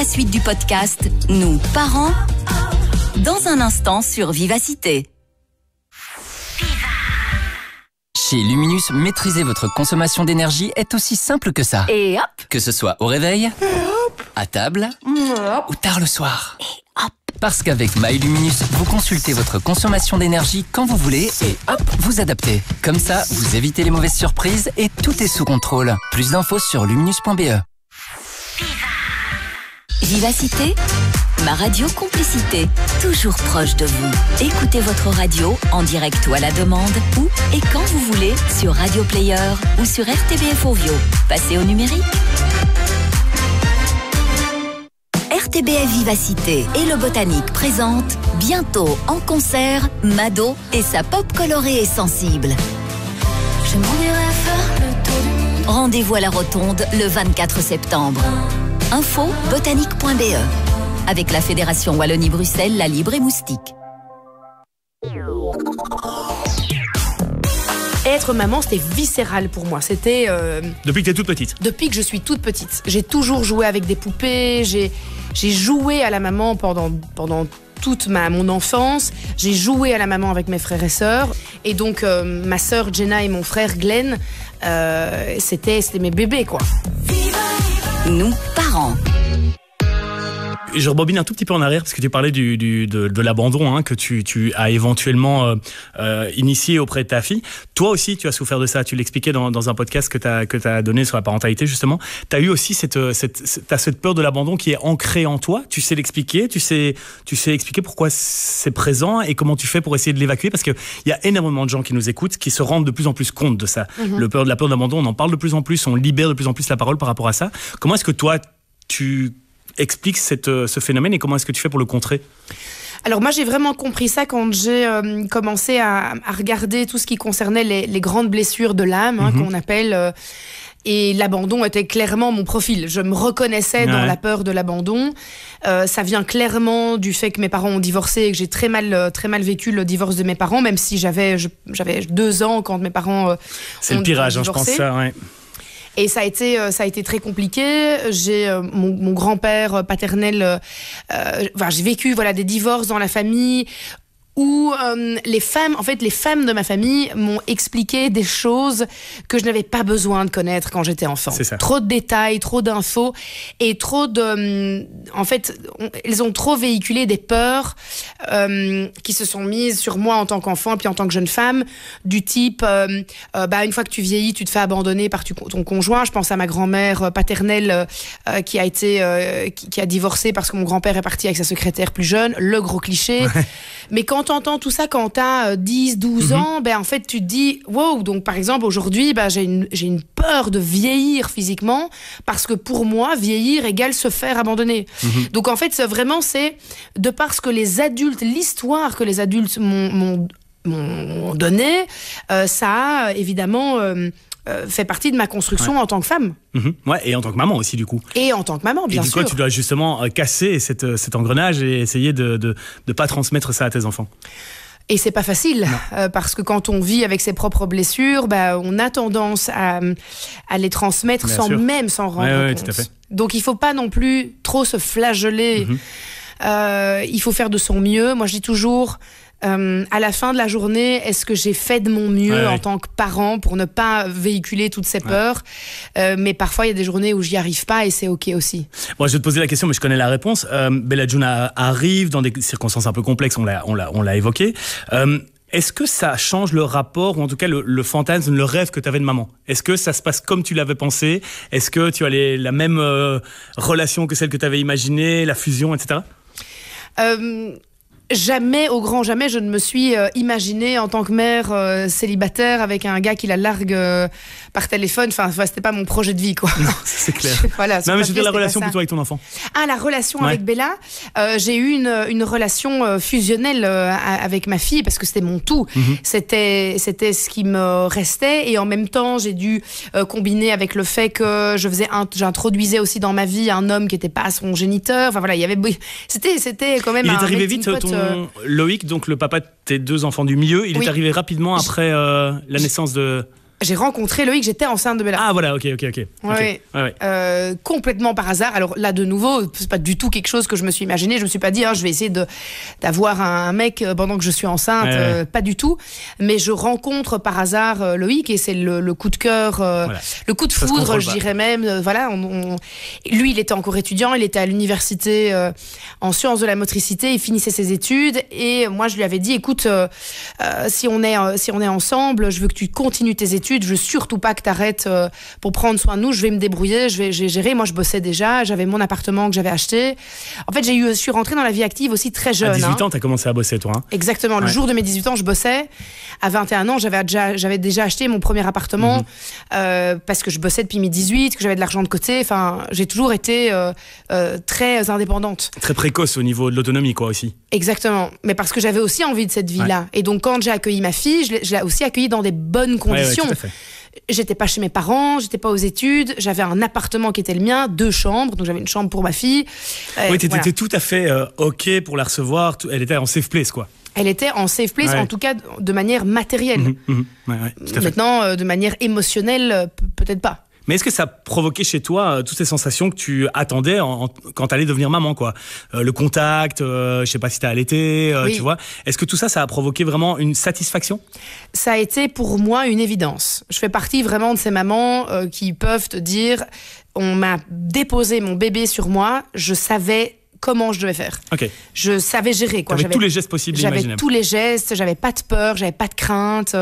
la suite du podcast Nous, parents, dans un instant sur Vivacité. Chez Luminus, maîtriser votre consommation d'énergie est aussi simple que ça. Et hop! Que ce soit au réveil, à table ou tard le soir. Et hop! Parce qu'avec MyLuminus, vous consultez votre consommation d'énergie quand vous voulez et hop, vous adaptez. Comme ça, vous évitez les mauvaises surprises et tout est sous contrôle. Plus d'infos sur luminus.be. Vivacité, ma radio complicité, toujours proche de vous. Écoutez votre radio en direct ou à la demande, où et quand vous voulez, sur Radio Player ou sur RTBF Ovio. Passez au numérique. RTBF Vivacité et le Botanique présentent bientôt en concert Mado et sa pop colorée et sensible. Je m'en irai faire le tour du monde. Rendez-vous à la Rotonde le 24 septembre. Info botanique.be avec la Fédération Wallonie-Bruxelles, La Libre et Moustique. Être maman, c'était viscéral pour moi. C'était Depuis que t'es toute petite. Depuis que je suis toute petite. J'ai toujours joué avec des poupées. J'ai joué à la maman pendant toute mon enfance. J'ai joué à la maman avec mes frères et sœurs. Et donc, ma sœur Jenna et mon frère Glenn, c'était mes bébés, quoi. Nous, parents. Je rebobine un tout petit peu en arrière parce que tu parlais de l'abandon que tu as éventuellement initié auprès de ta fille. Toi aussi, tu as souffert de ça. Tu l'expliquais dans un podcast que tu as donné sur la parentalité, justement. Tu as eu aussi cette peur de l'abandon qui est ancrée en toi. Tu sais l'expliquer, tu sais expliquer pourquoi c'est présent et comment tu fais pour essayer de l'évacuer, parce qu'il y a énormément de gens qui nous écoutent, qui se rendent de plus en plus compte de ça. Mm-hmm. La peur de l'abandon, on en parle de plus en plus, on libère de plus en plus la parole par rapport à ça. Comment est-ce que toi, tu expliques ce phénomène et comment est-ce que tu fais pour le contrer ? Alors moi j'ai vraiment compris ça quand j'ai commencé à regarder tout ce qui concernait les grandes blessures de l'âme, qu'on appelle, et l'abandon était clairement mon profil. Je me reconnaissais dans la peur de l'abandon. Ça vient clairement du fait que mes parents ont divorcé et que j'ai très mal vécu le divorce de mes parents, même si j'avais 2 ans quand mes parents c'est le pire âge, je pense ça, ouais. Et ça a été très compliqué. J'ai mon grand-père paternel. J'ai vécu des divorces dans la famille où les femmes de ma famille m'ont expliqué des choses que je n'avais pas besoin de connaître quand j'étais enfant. C'est ça. Trop de détails, trop d'infos et elles ont trop véhiculé des peurs qui se sont mises sur moi en tant qu'enfant et puis en tant que jeune femme, du type une fois que tu vieillis, tu te fais abandonner par ton conjoint. Je pense à ma grand-mère paternelle qui a divorcé parce que mon grand-père est parti avec sa secrétaire plus jeune, le gros cliché. Ouais. Mais quand t'entends tout ça quand t'as 10, 12 ans, en fait, tu te dis, wow, donc par exemple, aujourd'hui, j'ai une peur de vieillir physiquement parce que pour moi, vieillir égale se faire abandonner. Donc en fait, c'est de parce que l'histoire que les adultes m'ont donnée, ça a évidemment fait partie de ma construction en tant que femme. Ouais, et en tant que maman aussi, du coup. Et en tant que maman, bien sûr. Et du coup, tu dois justement casser cet engrenage et essayer de pas transmettre ça à tes enfants. Et c'est pas facile, parce que quand on vit avec ses propres blessures, on a tendance à les transmettre sans s'en rendre compte. Tout à fait. Donc il faut pas non plus trop se flageller. Il faut faire de son mieux. Moi, je dis toujours... à la fin de la journée, est-ce que j'ai fait de mon mieux en tant que parent pour ne pas véhiculer toutes ces peurs, mais parfois il y a des journées où j'y arrive pas et c'est ok aussi. Bon, je vais te poser la question, mais je connais la réponse. Bella Juna arrive dans des circonstances un peu complexes, on l'a évoqué. Est-ce que ça change le rapport, ou en tout cas le fantasme, le rêve que tu avais de maman ? Est-ce que ça se passe comme tu l'avais pensé ? Est-ce que tu as la même relation que celle que tu avais imaginée, la fusion, etc. Jamais, au grand jamais, je ne me suis imaginée en tant que mère célibataire avec un gars qui la largue par téléphone. Enfin, c'était pas mon projet de vie, quoi. Non, c'est clair. Voilà, non, mais je veux dire la relation plutôt avec ton enfant. Ah, la relation avec Bella. J'ai eu une relation fusionnelle avec ma fille parce que c'était mon tout. C'était ce qui me restait et en même temps, j'ai dû combiner avec le fait que j'introduisais aussi dans ma vie un homme qui n'était pas son géniteur. Enfin voilà, c'était quand même. Il est arrivé vite, Loïc, donc le papa de tes 2 enfants du milieu, il est arrivé rapidement après la naissance de... J'ai rencontré Loïc, j'étais enceinte de Bella. Ah voilà, ok. Ouais. Complètement par hasard. Alors là, de nouveau, c'est pas du tout quelque chose que je me suis imaginé. Je me suis pas dit, je vais essayer d'avoir un mec pendant que je suis enceinte. Pas du tout. Mais je rencontre par hasard Loïc et c'est le coup de cœur, le coup de foudre, je dirais même. Lui, il était encore étudiant, il était à l'université en sciences de la motricité, il finissait ses études et moi, je lui avais dit, écoute, si on est ensemble, je veux que tu continues tes études. Je veux surtout pas que tu arrêtes pour prendre soin de nous. Je vais me débrouiller, je vais gérer. Moi, je bossais déjà. J'avais mon appartement que j'avais acheté. En fait, je suis rentrée dans la vie active aussi très jeune. À 18 ans, tu as commencé à bosser, toi. Exactement. Le jour de mes 18 ans, je bossais. À 21 ans, j'avais déjà acheté mon premier appartement parce que je bossais depuis mes 18, que j'avais de l'argent de côté. Enfin, j'ai toujours été très indépendante. Très précoce au niveau de l'autonomie, quoi, aussi. Exactement. Mais parce que j'avais aussi envie de cette vie-là. Et donc, quand j'ai accueilli ma fille, je l'ai aussi accueillie dans des bonnes conditions. Tout à fait. J'étais pas chez mes parents, j'étais pas aux études, j'avais un appartement qui était le mien, 2 chambres, donc j'avais une chambre pour ma fille. Oui, t'étais tout à fait OK pour la recevoir, elle était en safe place, quoi. Elle était en safe place, en tout cas de manière matérielle. Tout à fait. Maintenant, de manière émotionnelle, peut-être pas. Mais est-ce que ça provoquait chez toi toutes ces sensations que tu attendais quand t'allais devenir maman, quoi? Le contact, je sais pas si t'as allaité, oui. Tu vois. Est-ce que tout ça a provoqué vraiment une satisfaction? Ça a été pour moi une évidence. Je fais partie vraiment de ces mamans qui peuvent te dire, on m'a déposé mon bébé sur moi, je savais comment je devais faire. Okay. Je savais gérer, quoi. J'avais tous les gestes possibles et imaginables. J'avais tous les gestes, j'avais pas de peur, j'avais pas de crainte.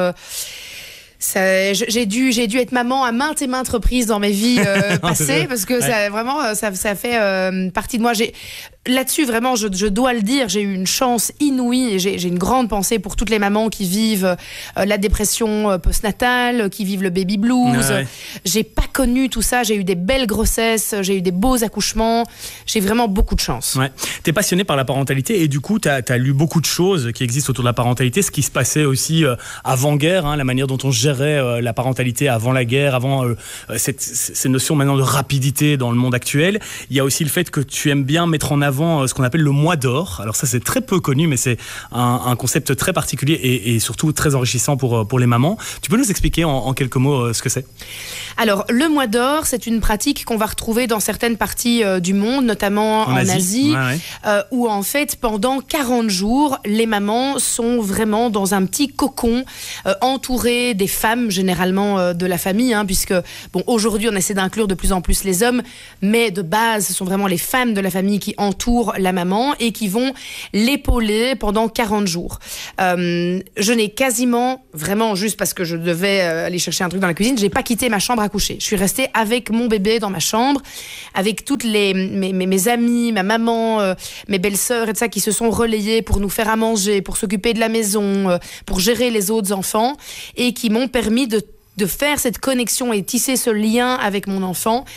J'ai dû être maman à maintes et maintes reprises dans mes vies passées parce que ça fait partie de moi. Là-dessus, vraiment, je dois le dire, j'ai eu une chance inouïe et j'ai une grande pensée pour toutes les mamans qui vivent la dépression postnatale, qui vivent le baby blues. J'ai pas connu tout ça, j'ai eu des belles grossesses, j'ai eu des beaux accouchements, j'ai vraiment beaucoup de chance. Ouais. T'es passionnée par la parentalité et du coup, t'as lu beaucoup de choses qui existent autour de la parentalité, ce qui se passait aussi avant-guerre, la manière dont on gérait la parentalité avant la guerre, avant ces notions maintenant de rapidité dans le monde actuel. Il y a aussi le fait que tu aimes bien mettre en avant ce qu'on appelle le mois d'or. Alors ça, c'est très peu connu, mais c'est un concept très particulier et surtout très enrichissant pour les mamans. Tu peux nous expliquer en quelques mots ce que c'est? Alors, le mois d'or, c'est une pratique qu'on va retrouver dans certaines parties du monde, notamment en Asie où en fait, pendant 40 jours, les mamans sont vraiment dans un petit cocon entourées des femmes, généralement de la famille, puisque, bon, aujourd'hui, on essaie d'inclure de plus en plus les hommes, mais de base, ce sont vraiment les femmes de la famille qui entourent la maman et qui vont l'épauler pendant 40 jours. Je n'ai quasiment, vraiment juste parce que je devais aller chercher un truc dans la cuisine, j'ai pas quitté ma chambre à coucher. Je suis restée avec mon bébé dans ma chambre, avec toutes mes amies, ma maman, mes belles-sœurs et tout ça qui se sont relayées pour nous faire à manger, pour s'occuper de la maison, pour gérer les autres enfants et qui m'ont permis de faire cette connexion et tisser ce lien avec mon enfant